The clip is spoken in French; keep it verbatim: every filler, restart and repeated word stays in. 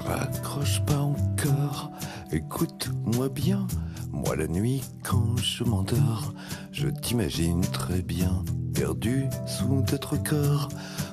Raccroche pas encore, écoute-moi bien. Moi la nuit quand je m'endors, je t'imagine très bien, perdu sous d'autres corps.